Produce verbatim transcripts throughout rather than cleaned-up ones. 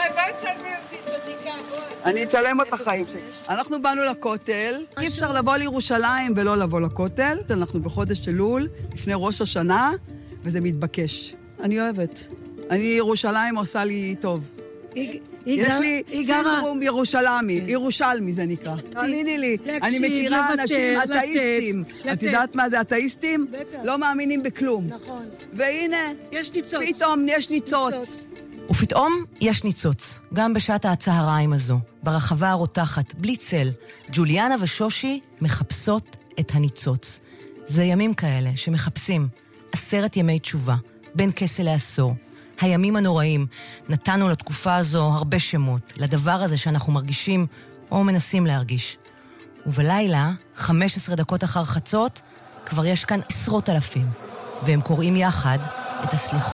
אני אצלם את החיים שלי. אנחנו באנו לכותל, אי אפשר לבוא לירושלים ולא לבוא לכותל. אנחנו בחודש אלול, לפני ראש השנה, וזה מתבקש. אני אוהבת. אני, ירושלים עושה לי טוב. יש לי סינדרום ירושלמי, ירושלמי זה נקרא. תאמיני לי, אני מכירה אנשים אתאיסטים. את יודעת מה זה אתאיסטים? לא מאמינים בכלום. נכון. והנה, פתאום יש ניצוץ. ופתאום יש ניצוץ, גם בשעת הצהריים הזו, ברחבה הרותחת, בלי צל. ג'וליאנה ושושי מחפשות את הניצוץ. זה ימים כאלה שמחפשים עשרת ימי תשובה, בין כסה לעשור. הימים הנוראים, נתנו לתקופה הזו הרבה שמות, לדבר הזה שאנחנו מרגישים או מנסים להרגיש. ובלילה, חמש עשרה דקות אחר חצות, כבר יש כאן עשרות אלפים, והם קוראים יחד את הסליחות.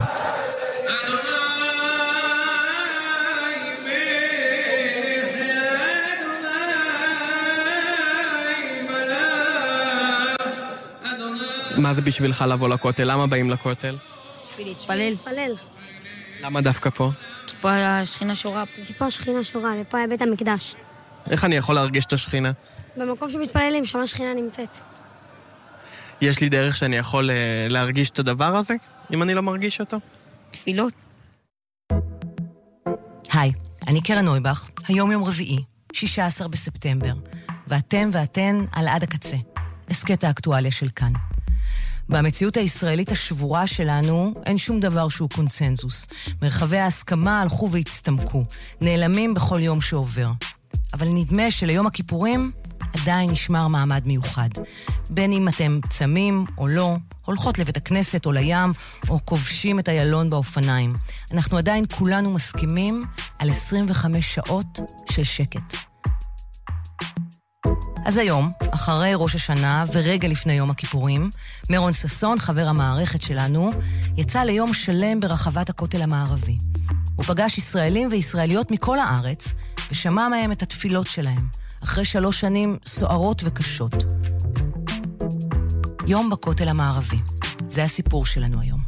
מה זה בשבילך לבוא לכותל? למה באים לכותל? בשביל להתפלל. להתפלל. למה דווקא פה? כי פה השכינה שורה פה. כי פה השכינה שורה, ופה היה בית המקדש. איך אני יכול להרגיש את השכינה? במקום שמתפללים, שם השכינה נמצאת. יש לי דרך שאני יכול להרגיש את הדבר הזה, אם אני לא מרגיש אותו? תפילות. היי, אני קרן נויבך, היום יום רביעי, שישה עשר בספטמבר, ואתם ואתן על עד הקצה, הסקט האקטואליה של כאן. במציאות הישראלית השבורה שלנו אין שום דבר שהוא קונצנזוס. מרחבי ההסכמה הלכו והצטמקו, נעלמים בכל יום שעובר. אבל נדמה שליום הכיפורים עדיין נשמר מעמד מיוחד. בין אם אתם צמים או לא, הולכות לבית הכנסת או לים, או כובשים את הילון באופניים. אנחנו עדיין כולנו מסכימים על עשרים וחמש שעות של שקט. אז היום, אחרי ראש השנה ורגע לפני יום הכיפורים, מרון ססון, חבר המערכת שלנו, יצא ליום שלם ברחבת הכותל המערבי. הוא פגש ישראלים וישראליות מכל הארץ, ושמע מהם את התפילות שלהם, אחרי שלוש שנים סוערות וקשות. יום בכותל המערבי. זה הסיפור שלנו היום.